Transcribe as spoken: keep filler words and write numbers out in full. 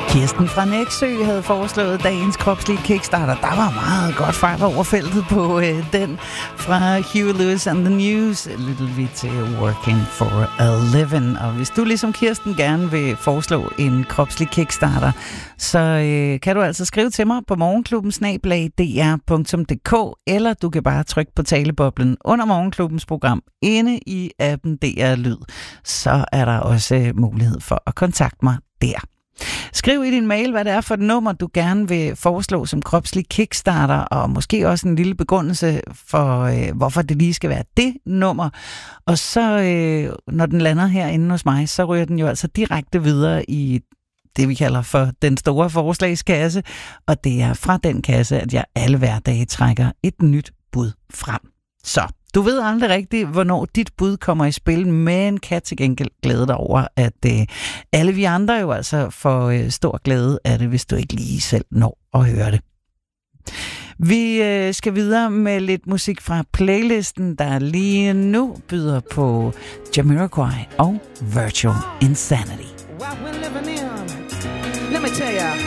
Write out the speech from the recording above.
Kirsten fra Nexø havde foreslået dagens kropslige kickstarter. Der var meget godt fart over feltet på øh, den fra Huey Lewis and the News. A little bit uh, working for a living. Og hvis du ligesom Kirsten gerne vil foreslå en kropslig kickstarter, så øh, kan du altså skrive til mig på morgenklubben snabel-a d r punktum d k, eller du kan bare trykke på taleboblen under morgenklubbens program inde i appen D R Lyd. Så er der også øh, mulighed for at kontakte mig der. Skriv i din mail, hvad det er for et nummer, du gerne vil foreslå som kropslig kickstarter, og måske også en lille begrundelse for, øh, hvorfor det lige skal være det nummer. Og så, øh, når den lander herinde hos mig, så ryger den jo altså direkte videre i det, vi kalder for den store forslagskasse. Og det er fra den kasse, at jeg alle hverdage trækker et nyt bud frem. Så du ved aldrig rigtigt, hvornår dit bud kommer i spil, men kan til gengæld glæde dig over, at øh, alle vi andre jo altså får øh, stor glæde af det, hvis du ikke lige selv når at høre det. Vi øh, skal videre med lidt musik fra playlisten, der lige nu byder på Jamiroquai og Virtual Insanity. What we're living in, let me tell you.